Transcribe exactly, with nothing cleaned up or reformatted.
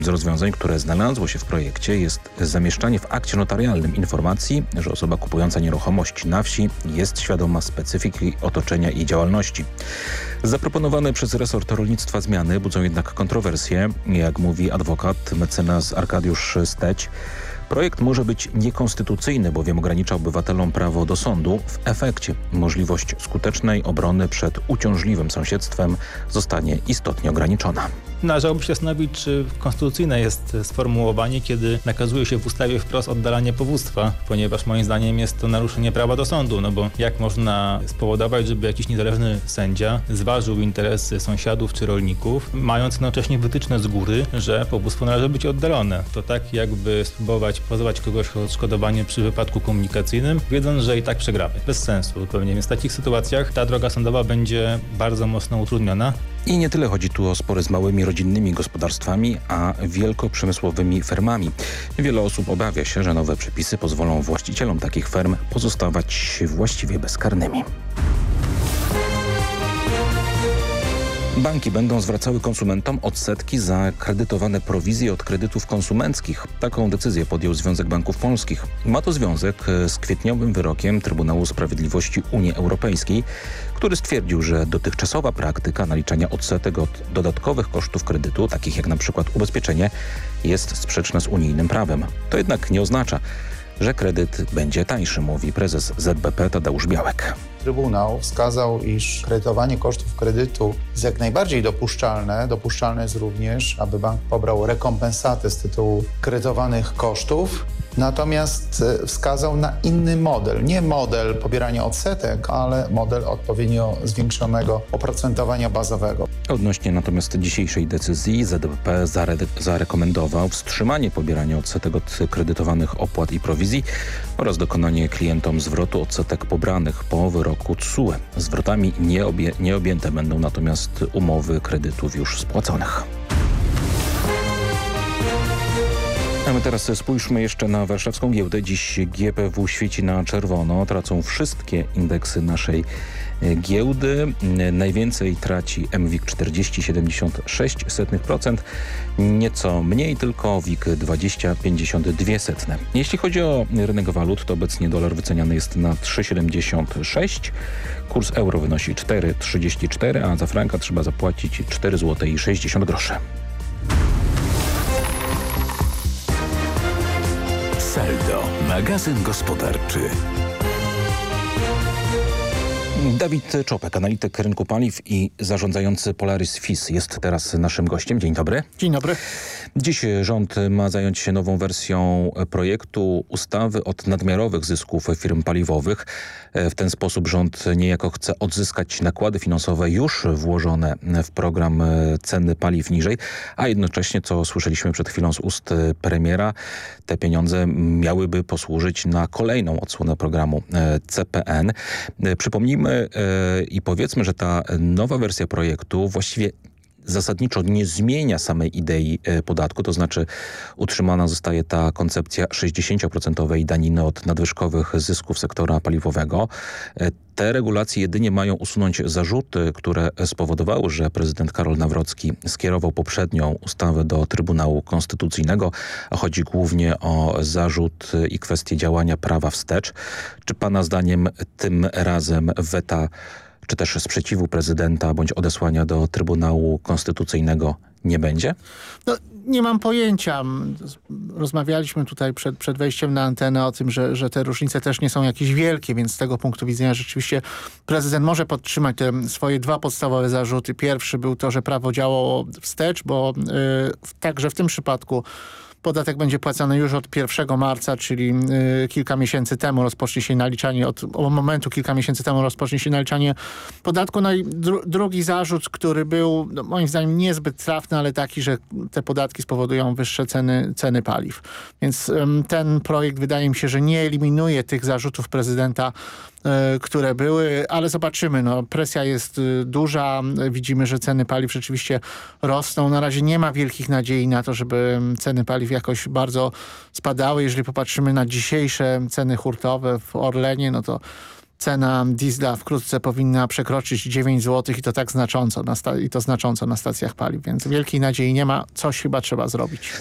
Z rozwiązań, które znalazło się w projekcie, jest zamieszczanie w akcie notarialnym informacji, że osoba kupująca nieruchomość na wsi jest świadoma specyfiki otoczenia i działalności. Zaproponowane przez resort rolnictwa zmiany budzą jednak kontrowersje. Jak mówi adwokat mecenas Arkadiusz Steć, projekt może być niekonstytucyjny, bowiem ogranicza obywatelom prawo do sądu. W efekcie możliwość skutecznej obrony przed uciążliwym sąsiedztwem zostanie istotnie ograniczona. Należałoby się zastanowić, czy konstytucyjne jest sformułowanie, kiedy nakazuje się w ustawie wprost oddalanie powództwa, ponieważ moim zdaniem jest to naruszenie prawa do sądu, no bo jak można spowodować, żeby jakiś niezależny sędzia zważył interesy sąsiadów czy rolników, mając jednocześnie wytyczne z góry, że powództwo należy być oddalone. To tak jakby spróbować pozwać kogoś o odszkodowanie przy wypadku komunikacyjnym, wiedząc, że i tak przegramy. Bez sensu pewnie, więc w takich sytuacjach ta droga sądowa będzie bardzo mocno utrudniona. I nie tyle chodzi tu o spory z małymi rodzinnymi gospodarstwami, a wielkoprzemysłowymi fermami. Wiele osób obawia się, że nowe przepisy pozwolą właścicielom takich ferm pozostawać właściwie bezkarnymi. Banki będą zwracały konsumentom odsetki za kredytowane prowizje od kredytów konsumenckich. Taką decyzję podjął Związek Banków Polskich. Ma to związek z kwietniowym wyrokiem Trybunału Sprawiedliwości Unii Europejskiej, który stwierdził, że dotychczasowa praktyka naliczania odsetek od dodatkowych kosztów kredytu, takich jak na przykład ubezpieczenie, jest sprzeczna z unijnym prawem. To jednak nie oznacza, że kredyt będzie tańszy, mówi prezes Z B P Tadeusz Białek. Trybunał wskazał, iż kredytowanie kosztów kredytu jest jak najbardziej dopuszczalne. Dopuszczalne jest również, aby bank pobrał rekompensatę z tytułu kredytowanych kosztów. Natomiast wskazał na inny model. Nie model pobierania odsetek, ale model odpowiednio zwiększonego oprocentowania bazowego. Odnośnie natomiast dzisiejszej decyzji Z B P zare zarekomendował wstrzymanie pobierania odsetek od kredytowanych opłat i prowizji oraz dokonanie klientom zwrotu odsetek pobranych po wyroku T S U E. Zwrotami nie, obie nie objęte będą natomiast umowy kredytów już spłaconych. A my teraz spójrzmy jeszcze na warszawską giełdę. Dziś G P W świeci na czerwono. Tracą wszystkie indeksy naszej giełdy. Najwięcej traci M WIG czterdzieści przecinek siedemdziesiąt sześć procent. Nieco mniej tylko WIG dwadzieścia przecinek pięćdziesiąt dwa procent. Jeśli chodzi o rynek walut, to obecnie dolar wyceniany jest na trzy siedemdziesiąt sześć. Kurs euro wynosi cztery trzydzieści cztery, a za franka trzeba zapłacić cztery złote i sześćdziesiąt groszy. Saldo, magazyn gospodarczy. Dawid Czopek, analityk rynku paliw i zarządzający Polaris F I S jest teraz naszym gościem. Dzień dobry. Dzień dobry. Dziś rząd ma zająć się nową wersją projektu ustawy od nadmiarowych zysków firm paliwowych. W ten sposób rząd niejako chce odzyskać nakłady finansowe już włożone w program ceny paliw niżej, a jednocześnie, co słyszeliśmy przed chwilą z ust premiera, te pieniądze miałyby posłużyć na kolejną odsłonę programu C P N. Przypomnijmy i powiedzmy, że ta nowa wersja projektu właściwie zasadniczo nie zmienia samej idei podatku, to znaczy utrzymana zostaje ta koncepcja sześćdziesięcioprocentowej daniny od nadwyżkowych zysków sektora paliwowego. Te regulacje jedynie mają usunąć zarzuty, które spowodowały, że prezydent Karol Nawrocki skierował poprzednią ustawę do Trybunału Konstytucyjnego, a chodzi głównie o zarzut i kwestię działania prawa wstecz. Czy pana zdaniem tym razem weta czy też sprzeciwu prezydenta bądź odesłania do Trybunału Konstytucyjnego nie będzie? No, nie mam pojęcia. Rozmawialiśmy tutaj przed, przed wejściem na antenę o tym, że, że te różnice też nie są jakieś wielkie, więc z tego punktu widzenia rzeczywiście prezydent może podtrzymać te swoje dwa podstawowe zarzuty. Pierwszy był to, że prawo działało wstecz, bo yy, także w tym przypadku podatek będzie płacony już od pierwszego marca, czyli y, kilka miesięcy temu rozpocznie się naliczanie, od, od momentu kilka miesięcy temu rozpocznie się naliczanie podatku. No i dru, drugi zarzut, który był no, moim zdaniem niezbyt trafny, ale taki, że te podatki spowodują wyższe ceny, ceny paliw. Więc y, ten projekt wydaje mi się, że nie eliminuje tych zarzutów prezydenta, y, które były, ale zobaczymy. No, presja jest y, duża. Widzimy, że ceny paliw rzeczywiście rosną. Na razie nie ma wielkich nadziei na to, żeby ceny paliw jakoś bardzo spadały. Jeżeli popatrzymy na dzisiejsze ceny hurtowe w Orlenie, no to cena diesla wkrótce powinna przekroczyć dziewięć złotych i to tak znacząco na sta- i to znacząco na stacjach paliw, więc wielkiej nadziei nie ma. Coś chyba trzeba zrobić.